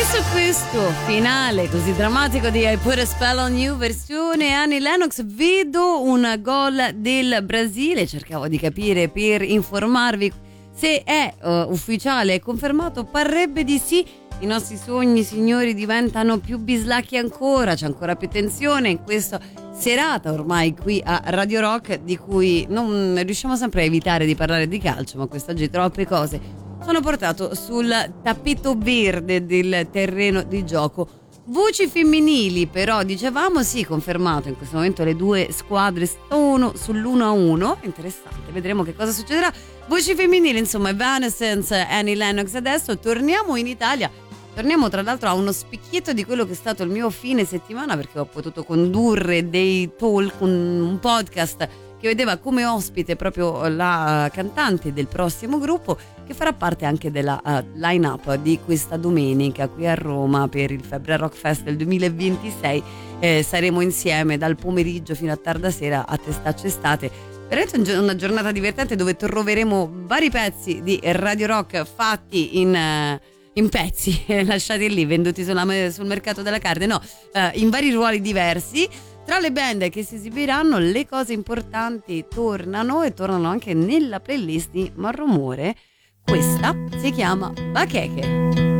Su questo finale così drammatico di I Put a Spell on You versione Annie Lennox vedo un gol del Brasile. Cercavo di capire per informarvi se è ufficiale, è confermato, parrebbe di sì. I nostri sogni, signori, diventano più bislacchi ancora, c'è ancora più tensione in questa serata ormai qui a Radio Rock, di cui non riusciamo sempre a evitare di parlare di calcio, ma quest'oggi troppe cose sono portato sul tappeto verde del terreno di gioco. Voci femminili però, dicevamo, sì, confermato, in questo momento le due squadre sono sull'1-1, interessante, vedremo che cosa succederà. Voci femminili, insomma, Evanescence, Annie Lennox. Adesso torniamo in Italia, torniamo tra l'altro a uno spicchietto di quello che è stato il mio fine settimana, perché ho potuto condurre dei talk, un podcast che vedeva come ospite proprio la cantante del prossimo gruppo, che farà parte anche della line-up di questa domenica qui a Roma per il Febbre Rock Fest del 2026. Saremo insieme dal pomeriggio fino a tarda sera a testacce estate. Veramente una giornata divertente dove troveremo vari pezzi di Radio Rock fatti in pezzi, lasciati lì, venduti sul mercato della carne, no, in vari ruoli diversi. Tra le band che si esibiranno, le cose importanti tornano e tornano anche nella playlist di Marromore. Questa si chiama Bacheche.